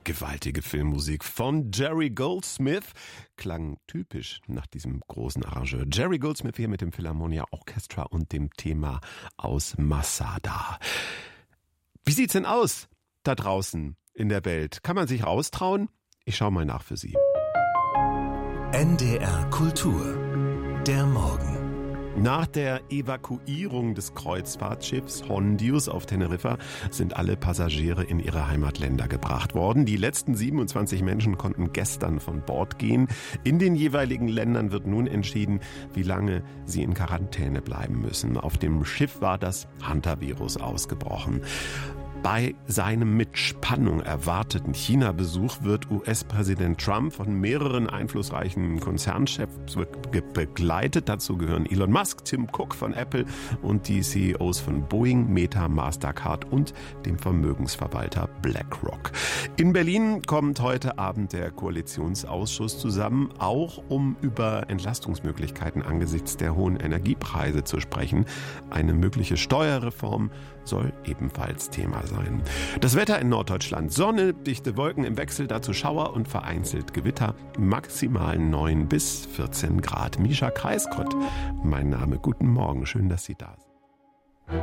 Gewaltige Filmmusik von Jerry Goldsmith. Klang typisch nach diesem großen Arrangeur. Jerry Goldsmith hier mit dem Philharmonia Orchestra und dem Thema aus Masada. Wie sieht's denn aus da draußen in der Welt? Kann man sich raustrauen? Ich schau mal nach für Sie. NDR Kultur. Der Morgen. Nach der Evakuierung des Kreuzfahrtschiffs Hondius auf Teneriffa sind alle Passagiere in ihre Heimatländer gebracht worden. Die letzten 27 Menschen konnten gestern von Bord gehen. In den jeweiligen Ländern wird nun entschieden, wie lange sie in Quarantäne bleiben müssen. Auf dem Schiff war das Hantavirus ausgebrochen. Bei seinem mit Spannung erwarteten China-Besuch wird US-Präsident Trump von mehreren einflussreichen Konzernchefs begleitet. Dazu gehören Elon Musk, Tim Cook von Apple und die CEOs von Boeing, Meta, Mastercard und dem Vermögensverwalter BlackRock. In Berlin kommt heute Abend der Koalitionsausschuss zusammen, auch um über Entlastungsmöglichkeiten angesichts der hohen Energiepreise zu sprechen. Eine mögliche Steuerreform soll ebenfalls Thema sein. Das Wetter in Norddeutschland: Sonne, dichte Wolken im Wechsel, dazu Schauer und vereinzelt Gewitter, maximal 9 bis 14 Grad. Mischa Kreiskott, mein Name. Guten Morgen, schön, dass Sie da sind.